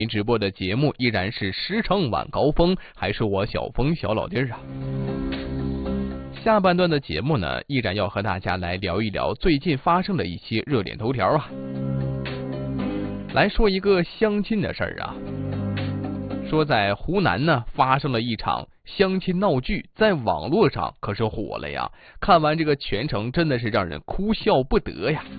您直播的节目依然是时程晚高峰，还是我小峰小老弟儿啊？下半段的节目呢，依然要和大家来聊一聊最近发生的一些热点头条啊。来说一个相亲的事儿啊，说在湖南呢发生了一场相亲闹剧，在网络上可是火了呀。看完这个全程，真的是让人哭笑不得呀。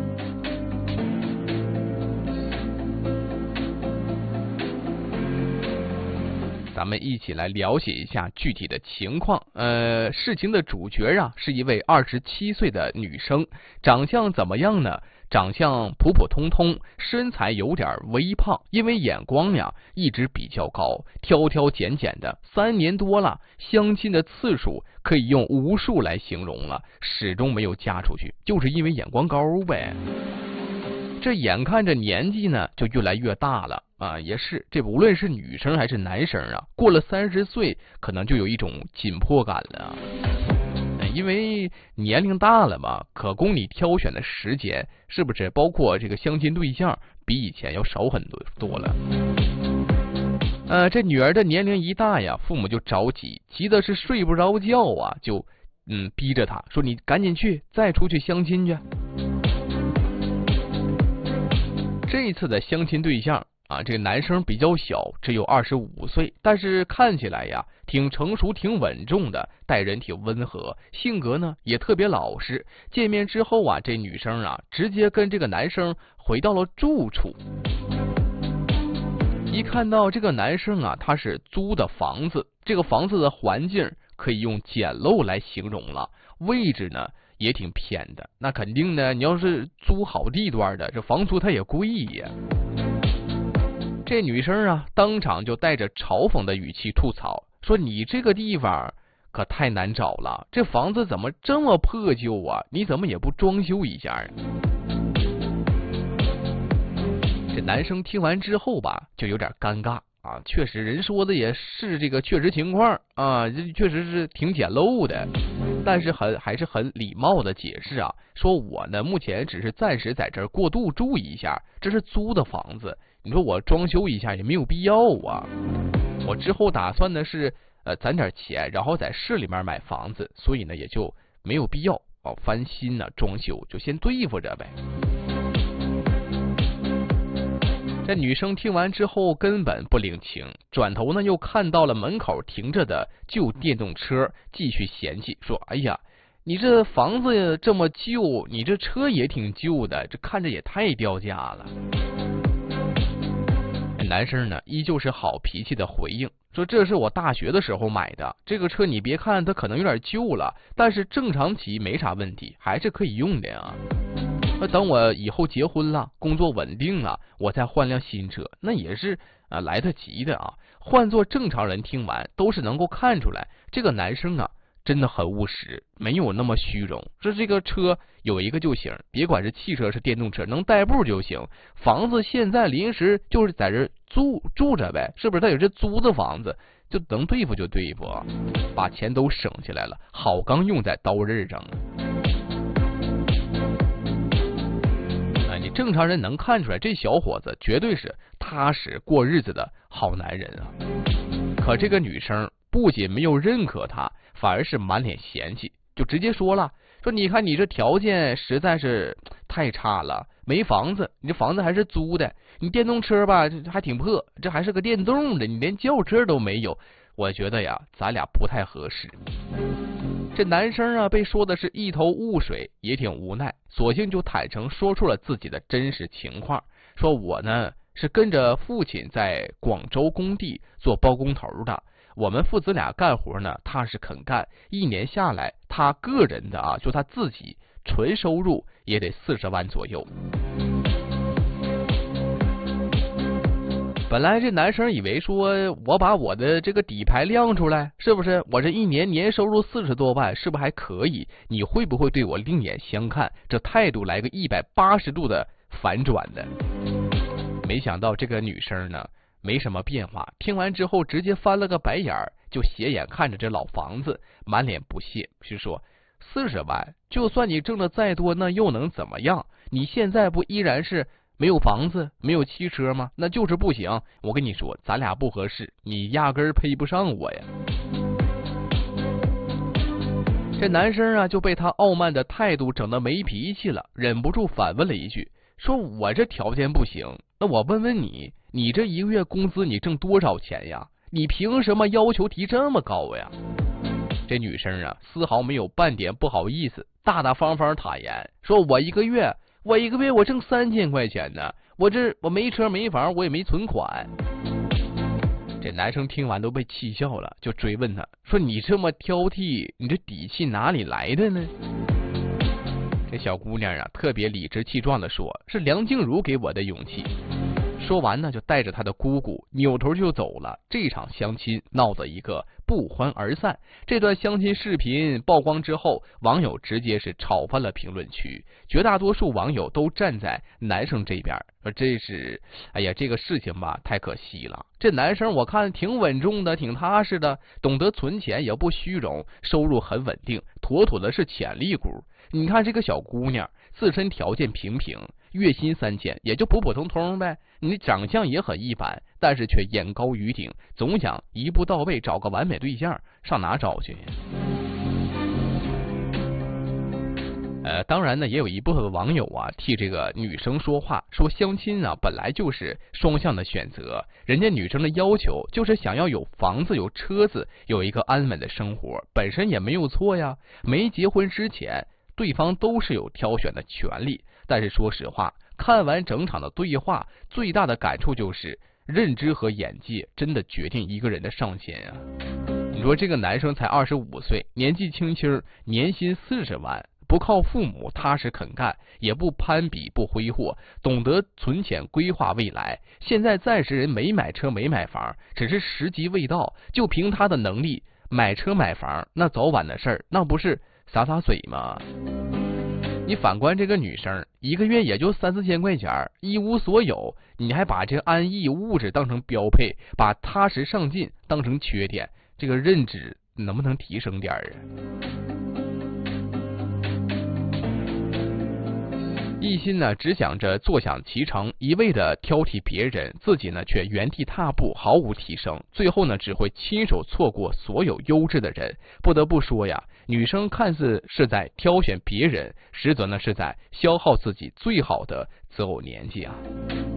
咱们一起来了解一下具体的情况。事情的主角啊是一位27岁的女生，长相怎么样呢？长相普普通通，身材有点微胖，因为眼光呀一直比较高，挑挑拣拣的，3年多了，相亲的次数可以用无数来形容了，始终没有嫁出去，就是因为眼光高呗。这眼看着年纪呢就越来越大了啊，也是，这无论是女生还是男生啊，过了30岁可能就有一种紧迫感了，因为年龄大了嘛，可供你挑选的时间是不是包括这个相亲对象比以前要少很多了。这女儿的年龄一大呀，父母就着急，急的是睡不着觉啊，就逼着她说你赶紧去再出去相亲去。这一次的相亲对象啊，这个男生比较小，只有25岁，但是看起来呀挺成熟挺稳重的，待人挺温和，性格呢也特别老实。见面之后啊，这女生啊直接跟这个男生回到了住处。一看到这个男生啊，他是租的房子，这个房子的环境可以用简陋来形容了，位置呢也挺偏的，那肯定呢，你要是租好地段的，这房租它也贵呀。这女生啊，当场就带着嘲讽的语气吐槽说：“你这个地方可太难找了，这房子怎么这么破旧啊？你怎么也不装修一下啊？”这男生听完之后吧，就有点尴尬啊，确实人说的也是这个确实情况啊，这确实是挺简陋的。但是还是很礼貌的解释啊，说我呢目前只是暂时在这儿过渡住一下，这是租的房子，你说我装修一下也没有必要啊。我之后打算的是攒点钱，然后在市里面买房子，所以呢也就没有必要翻新呢装修，就先对付着呗。这女生听完之后根本不领情，转头呢又看到了门口停着的旧电动车，继续嫌弃说：“哎呀，你这房子这么旧，你这车也挺旧的，这看着也太掉价了。”男生呢依旧是好脾气的回应说：“这是我大学的时候买的，这个车你别看它可能有点旧了，但是正常骑没啥问题，还是可以用的啊。那等我以后结婚了，工作稳定了，我再换辆新车，那也是来得及的啊。”换做正常人听完都是能够看出来，这个男生啊真的很务实，没有那么虚荣。说这个车有一个就行，别管是汽车是电动车，能代步就行。房子现在临时就是在这住着呗，是不是？他有这租的房子，就能对付就对付，把钱都省下来了，好钢用在刀刃上。你正常人能看出来，这小伙子绝对是踏实过日子的好男人啊。可这个女生不仅没有认可他，反而是满脸嫌弃，就直接说了：“说你看你这条件实在是太差了，没房子，你这房子还是租的，你电动车吧这还挺破，这还是个电动的，你连轿车都没有，我觉得呀咱俩不太合适。”这男生啊被说的是一头雾水，也挺无奈，索性就坦诚说出了自己的真实情况，说我呢是跟着父亲在广州工地做包工头的，我们父子俩干活呢踏实肯干，一年下来他个人的就他自己纯收入也得40万左右。本来这男生以为说我把我的这个底牌亮出来，是不是我这一年年收入40多万，是不是还可以？你会不会对我另眼相看？这态度来个180度的反转的。没想到这个女生呢没什么变化，听完之后直接翻了个白眼儿，就斜眼看着这老房子，满脸不屑，是说40万，就算你挣的再多，那又能怎么样？你现在不依然是没有房子，没有汽车吗？那就是不行。我跟你说，咱俩不合适，你压根儿配不上我呀。这男生啊就被他傲慢的态度整得没脾气了，忍不住反问了一句，说我这条件不行，那我问问你，你这一个月工资你挣多少钱呀？你凭什么要求提这么高呀？这女生啊丝毫没有半点不好意思，大大方方坦言说，我一个月我挣3000块钱呢，我没车没房，我也没存款。这男生听完都被气笑了，就追问他说，你这么挑剔，你这底气哪里来的呢？这小姑娘啊特别理直气壮的说，是梁静茹给我的勇气。说完呢就带着她的姑姑扭头就走了。这场相亲闹得一个不欢而散。这段相亲视频曝光之后，网友直接是吵翻了评论区，绝大多数网友都站在男生这边，哎呀，这个事情吧太可惜了。这男生我看挺稳重的，挺踏实的，懂得存钱，也不虚荣，收入很稳定，妥妥的是潜力股。你看这个小姑娘自身条件平平，月薪3000，也就普普通通呗。你长相也很一般，但是却眼高于顶，总想一步到位找个完美对象，上哪找去？当然呢，也有一部分网友啊替这个女生说话，说相亲啊本来就是双向的选择，人家女生的要求就是想要有房子、有车子、有一个安稳的生活，本身也没有错呀。没结婚之前，对方都是有挑选的权利。但是说实话，看完整场的对话，最大的感触就是认知和眼界真的决定一个人的上限啊。你说这个男生才25岁，年纪轻轻，年薪40万，不靠父母踏实肯干，也不攀比不挥霍，懂得存钱规划未来。现在暂时人没买车没买房，只是时机未到，就凭他的能力买车买房，那早晚的事儿，那不是洒水吗？你反观这个女生，一个月也就3-4千块钱，一无所有，你还把这安逸物质当成标配，把踏实上进当成缺点，这个认知能不能提升点啊？一心呢只想着坐享其成，一味的挑剔别人，自己呢却原地踏步，毫无提升，最后呢只会亲手错过所有优质的人。不得不说呀，女生看似是在挑选别人，实则呢是在消耗自己最好的择偶年纪啊。